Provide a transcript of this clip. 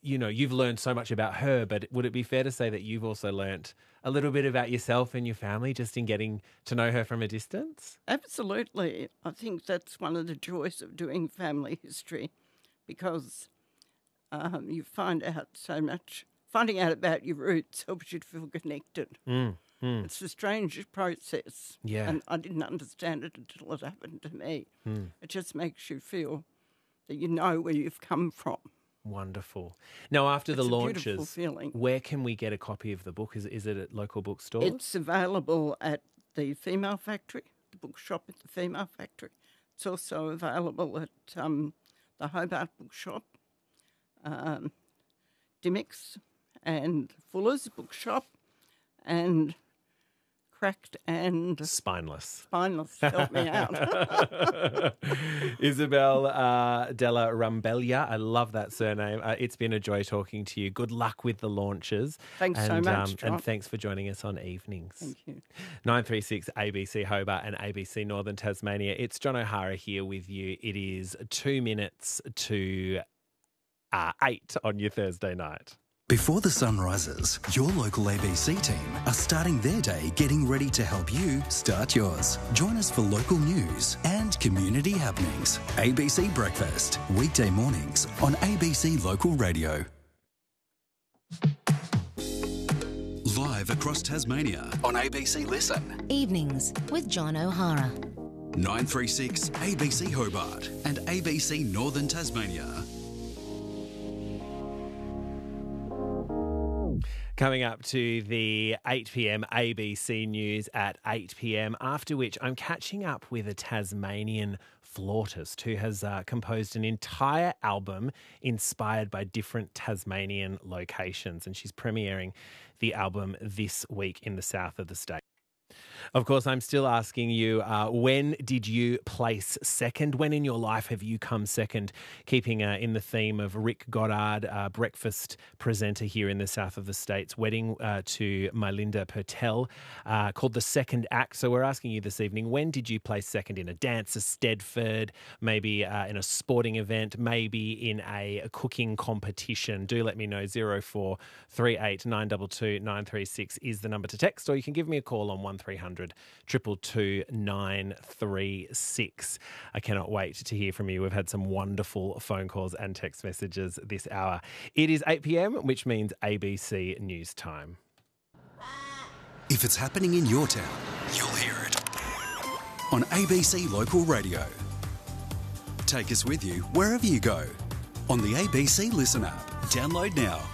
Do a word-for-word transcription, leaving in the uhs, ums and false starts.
you know, you've learned so much about her, but would it be fair to say that you've also learnt a little bit about yourself and your family just in getting to know her from a distance? Absolutely. I think that's one of the joys of doing family history, because um, you find out so much. Finding out about your roots helps you to feel connected. Mm, mm. It's the strangest process. Yeah. And I didn't understand it until it happened to me. Mm. It just makes you feel that you know where you've come from. Wonderful. Now, after It's the a launches, beautiful feeling. where can we get a copy of the book? Is, is it at local bookstores? It's available at the Female Factory, the bookshop at the Female Factory. It's also available at um, the Hobart Bookshop, um, Dymocks and Fuller's Bookshop, and Cracked and Spineless. Spineless. Help me out. Isabel uh, Della Rambella. I love that surname. Uh, it's been a joy talking to you. Good luck with the launches. Thanks and, so much, um, John. And thanks for joining us on Evenings. Thank you. nine three six A B C Hobart and A B C Northern Tasmania. It's John O'Hara here with you. It is two minutes to uh, eight on your Thursday night. Before the sun rises, your local A B C team are starting their day getting ready to help you start yours. Join us for local news and community happenings. A B C Breakfast, weekday mornings on A B C Local Radio. Live across Tasmania on A B C Listen. Evenings with John O'Hara. nine three six A B C Hobart and A B C Northern Tasmania. Coming up to the eight p.m. A B C News at eight p.m, after which I'm catching up with a Tasmanian flautist who has uh, composed an entire album inspired by different Tasmanian locations, and she's premiering the album this week in the south of the state. Of course, I'm still asking you, uh, when did you place second? When in your life have you come second? Keeping uh, in the theme of Rick Goddard, uh, breakfast presenter here in the south of the state's wedding uh, to Mylinda Pertel, uh, called The Second Act. So we're asking you this evening, when did you place second in a dance, a Stedford, maybe uh, in a sporting event, maybe in a, a cooking competition? Do let me know. zero four three eight nine two two nine three six is the number to text, or you can give me a call on one three hundred two two two nine three six. I cannot wait to hear from you. We've had some wonderful phone calls and text messages this hour. It is eight p.m, which means A B C News Time. If it's happening in your town, you'll hear it on A B C Local Radio. Take us with you wherever you go on the A B C Listen app. Download now.